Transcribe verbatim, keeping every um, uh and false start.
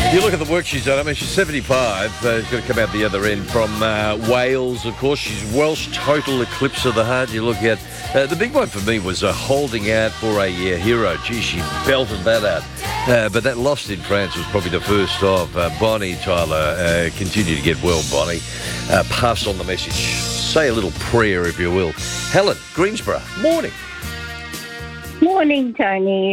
You look at the work she's done. I mean, she's seventy-five. Uh, she's going to come out the other end from uh, Wales, of course. She's Welsh Total Eclipse of the Heart. You look at uh, the big one for me was uh, Holding Out for a uh, Hero. Gee, she belted that out. Uh, but that Lost in France was probably the first of uh, Bonnie Tyler. Uh, continue to get well, Bonnie. Uh, pass on the message. Say a little prayer, if you will. Helen, Greensborough, morning. Morning, Tony.